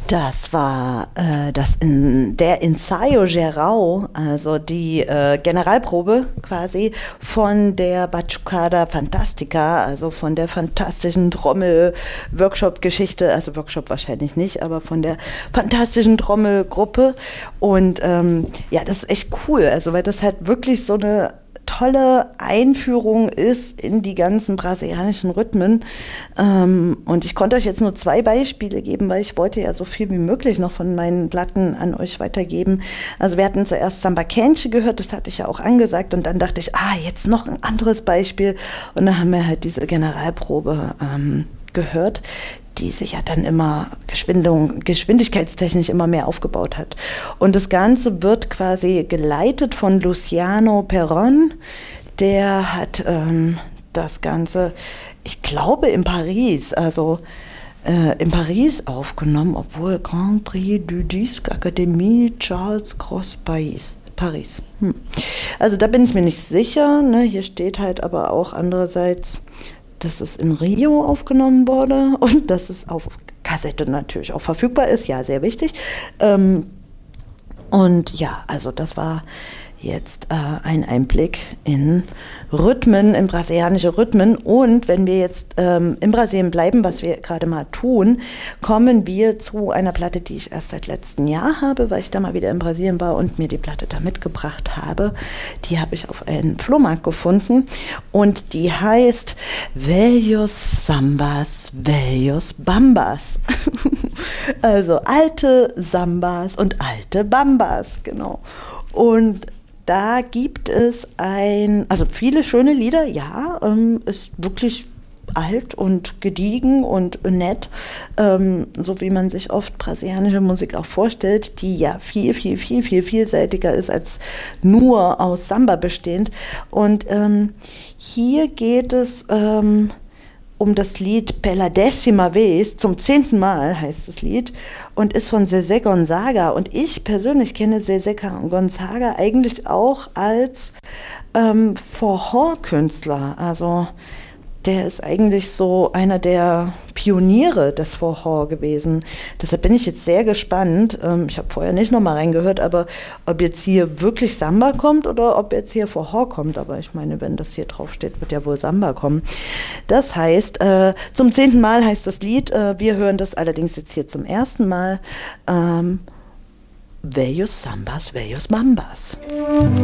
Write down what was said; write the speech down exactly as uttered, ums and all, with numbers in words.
Das war äh, das in, der Ensayo Geral, also die äh, Generalprobe quasi von der Batucada Fantastica, also von der fantastischen Trommel-Workshop-Geschichte, also Workshop wahrscheinlich nicht, aber von der fantastischen Trommelgruppe. Und ähm, ja, das ist echt cool, also weil das halt wirklich so eine tolle Einführung ist in die ganzen brasilianischen Rhythmen. Ähm, und ich konnte euch jetzt nur zwei Beispiele geben, weil ich wollte ja so viel wie möglich noch von meinen Platten an euch weitergeben. Also wir hatten zuerst Samba Canche gehört, das hatte ich ja auch angesagt. Und dann dachte ich, ah, jetzt noch ein anderes Beispiel. Und dann haben wir halt diese Generalprobe ähm, gehört, die sich ja dann immer Geschwindung, geschwindigkeitstechnisch immer mehr aufgebaut hat. Und das Ganze wird quasi geleitet von Luciano Peron. Der hat ähm, das Ganze, ich glaube, in Paris, also äh, in Paris aufgenommen, obwohl Grand Prix du Disque Académie Charles Cros Paris. Paris. Hm. Also da bin ich mir nicht sicher. Ne? Hier steht halt aber auch andererseits, dass es in Rio aufgenommen wurde und dass es auf Kassette natürlich auch verfügbar ist. Ja, sehr wichtig. Ähm, und ja, also das war jetzt äh, ein Einblick in Rhythmen, in brasilianische Rhythmen. Und wenn wir jetzt ähm, in Brasilien bleiben, was wir gerade mal tun, kommen wir zu einer Platte, die ich erst seit letztem Jahr habe, weil ich da mal wieder in Brasilien war und mir die Platte da mitgebracht habe. Die habe ich auf einem Flohmarkt gefunden und die heißt Velhos Sambas, Velhos Bambas. Also alte Sambas und alte Bambas, genau. Und da gibt es ein, also viele schöne Lieder, ja, ähm, ist wirklich alt und gediegen und nett, ähm, so wie man sich oft brasilianische Musik auch vorstellt, die ja viel, viel, viel, viel vielseitiger ist als nur aus Samba bestehend. Und ähm, hier geht es ähm, um das Lied Pela Décima Vez, zum zehnten Mal heißt das Lied und ist von Zezé Gonzaga. Und ich persönlich kenne Zezé Gonzaga eigentlich auch als ähm, Forró-Künstler. Also der ist eigentlich so einer der Pioniere des Forró gewesen. Deshalb bin ich jetzt sehr gespannt. Ähm, ich habe vorher nicht nochmal reingehört, aber ob jetzt hier wirklich Samba kommt oder ob jetzt hier Forró kommt. Aber ich meine, wenn das hier drauf steht, wird ja wohl Samba kommen. Das heißt, äh, zum zehnten Mal heißt das Lied. Äh, wir hören das allerdings jetzt hier zum ersten Mal. Ähm, Velhos Sambas, Velhos Bambas.